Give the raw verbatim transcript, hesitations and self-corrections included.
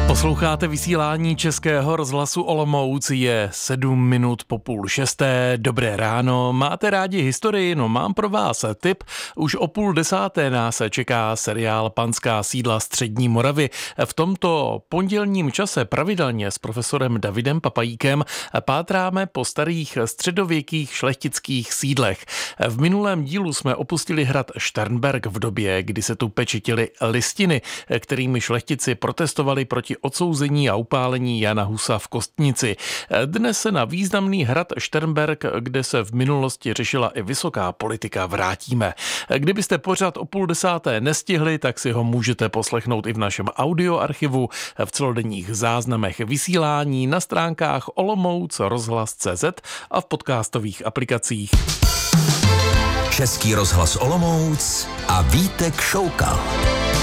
Posloucháte vysílání Českého rozhlasu Olomouc, je sedm minut po půl šesté, dobré ráno, máte rádi historii, no mám pro vás tip, už o půl desáté nás čeká seriál Panská sídla střední Moravy. V tomto pondělním čase pravidelně s profesorem Davidem Papajíkem pátráme po starých středověkých šlechtických sídlech. V minulém dílu jsme opustili hrad Šternberk v době, kdy se tu pečetily listiny, kterými šlechtici protestovali proti odsouzení a upálení Jana Husa v Kostnici. Dnes se na významný hrad Šternberk, kde se v minulosti řešila i vysoká politika, vrátíme. Kdybyste pořád o půl desáté nestihli, tak si ho můžete poslechnout i v našem audioarchivu, v celodenních záznamech vysílání na stránkách olomouc rozhlas tečka cé zet a v podcastových aplikacích. Český rozhlas Olomouc a Vítek Šoukal.